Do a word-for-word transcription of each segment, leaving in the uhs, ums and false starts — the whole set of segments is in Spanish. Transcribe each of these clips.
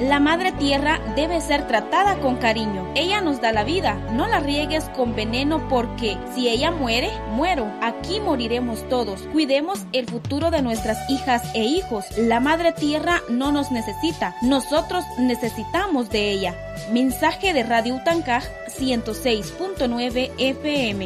La madre tierra debe ser tratada con cariño. Ella nos da la vida, no la riegues con veneno porque si ella muere, muero. Aquí moriremos todos. Cuidemos el futuro de nuestras hijas e hijos. La madre tierra no nos necesita, nosotros necesitamos de ella. Mensaje de Radio Utancaj ciento seis punto nueve F M.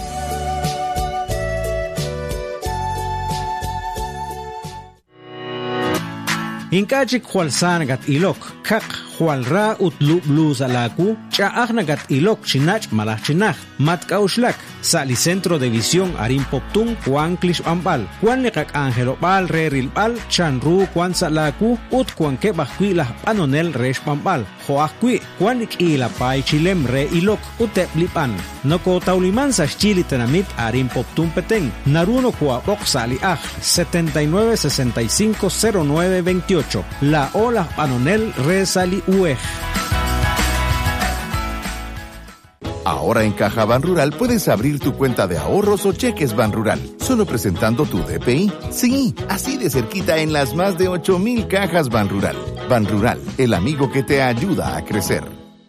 Inkachik Jualsan gat ilok, kak Jualra utlu blues alaku, chaagna gat ilok chinach malachinach, matkauslak, sali centro de visión arim poptung, Juan Klish Ambal, Juan Lekak Angelo Bal, Reril Bal, Chanru, Juan Salaku, ut Juan ke Bakui la Panonel Resh Pambal, Joakui, Juan Ikila Pai Chilem Re ilok, utep lipan, Noko Tauliman sa Chili Tenamit arim poptung peteng, Naruno Kua Oksali Aj, setenta y nueve sesenta y cinco cero nueve veintiocho, La Ola Panonel Re Sali Uej. Ahora en Caja Banrural puedes abrir tu cuenta de ahorros o cheques Banrural, solo presentando tu D P I. Sí, así de cerquita en las más de ocho mil cajas Banrural. Banrural, el amigo que te ayuda a crecer.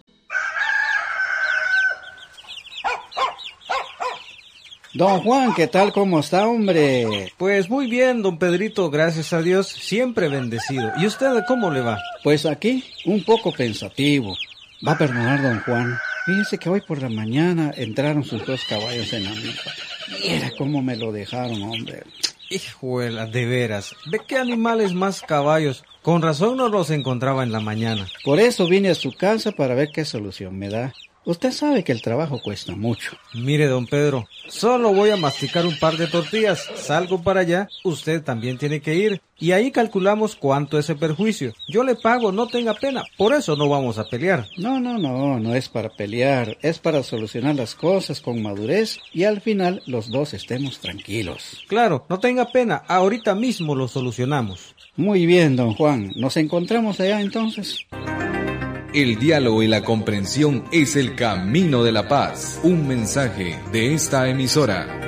Don Juan, ¿qué tal? ¿Cómo está, hombre? Pues muy bien, don Pedrito, gracias a Dios, siempre bendecido. ¿Y usted cómo le va? Pues aquí, un poco pensativo. Va a perdonar, don Juan. Fíjese que hoy por la mañana entraron sus dos caballos en la milpa. Mira cómo me lo dejaron, hombre. Hijuela, de veras. ¿De qué animales más caballos? Con razón no los encontraba en la mañana. Por eso vine a su casa para ver qué solución me da. Usted sabe que el trabajo cuesta mucho. Mire, don Pedro, solo voy a masticar un par de tortillas. Salgo para allá, usted también tiene que ir. Y ahí calculamos cuánto es el perjuicio. Yo le pago, no tenga pena. Por eso no vamos a pelear. No, no, no, no es para pelear. Es para solucionar las cosas con madurez y al final los dos estemos tranquilos. Claro, no tenga pena. Ahorita mismo lo solucionamos. Muy bien, don Juan. ¿Nos encontramos allá entonces? El diálogo y la comprensión es el camino de la paz. Un mensaje de esta emisora.